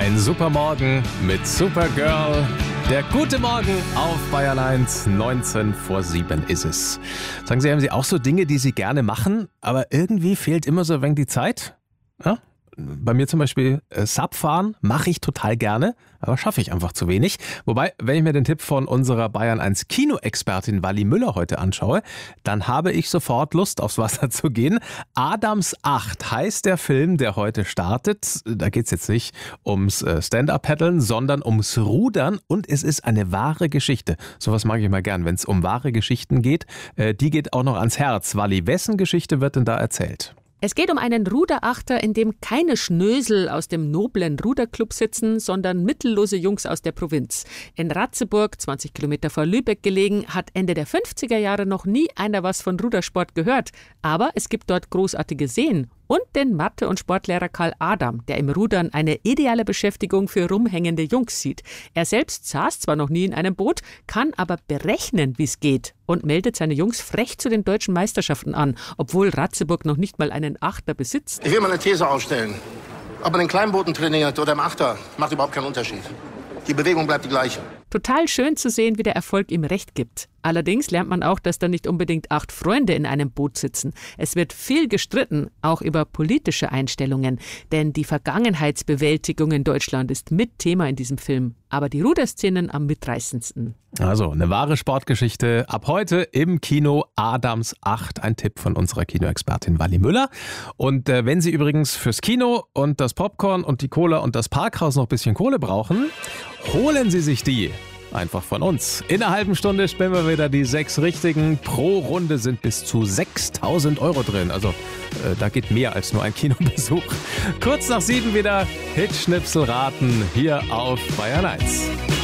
Ein super Morgen mit Supergirl. Der gute Morgen auf Bayern 1, 19 vor 7 ist es. Sagen Sie, haben Sie auch so Dinge, die Sie gerne machen, aber irgendwie fehlt immer so ein wenig die Zeit? Ja? Bei mir zum Beispiel Sub fahren mache ich total gerne, aber schaffe ich einfach zu wenig. Wobei, wenn ich mir den Tipp von unserer Bayern 1 Kinoexpertin Wally Müller heute anschaue, dann habe ich sofort Lust, aufs Wasser zu gehen. Adams 8 heißt der Film, der heute startet. Da geht es jetzt nicht ums Stand-Up-Paddeln, sondern ums Rudern und es ist eine wahre Geschichte. Sowas mag ich mal gern, wenn es um wahre Geschichten geht. Die geht auch noch ans Herz. Wally, wessen Geschichte wird denn da erzählt? Es geht um einen Ruderachter, in dem keine Schnösel aus dem noblen Ruderclub sitzen, sondern mittellose Jungs aus der Provinz. In Ratzeburg, 20 Kilometer vor Lübeck gelegen, hat Ende der 50er Jahre noch nie einer was von Rudersport gehört. Aber es gibt dort großartige Seen. Und den Mathe- und Sportlehrer Karl Adam, der im Rudern eine ideale Beschäftigung für rumhängende Jungs sieht. Er selbst saß zwar noch nie in einem Boot, kann aber berechnen, wie es geht und meldet seine Jungs frech zu den deutschen Meisterschaften an, obwohl Ratzeburg noch nicht mal einen Achter besitzt. Ich will mal eine These aufstellen. Ob man in Kleinbooten trainiert oder im Achter, macht überhaupt keinen Unterschied. Die Bewegung bleibt die gleiche. Total schön zu sehen, wie der Erfolg ihm recht gibt. Allerdings lernt man auch, dass da nicht unbedingt 8 Freunde in einem Boot sitzen. Es wird viel gestritten, auch über politische Einstellungen. Denn die Vergangenheitsbewältigung in Deutschland ist mit Thema in diesem Film. Aber die Ruderszenen am mitreißendsten. Also eine wahre Sportgeschichte ab heute im Kino Adams 8. Ein Tipp von unserer Kinoexpertin Wally Müller. Und wenn Sie übrigens fürs Kino und das Popcorn und die Cola und das Parkhaus noch ein bisschen Kohle brauchen, holen Sie sich die. Einfach von uns. In einer halben Stunde spielen wir wieder die 6 Richtigen. Pro Runde sind bis zu 6.000 Euro drin. Also da geht mehr als nur ein Kinobesuch. Kurz nach 7 wieder Hitschnipsel raten hier auf Bayern 1.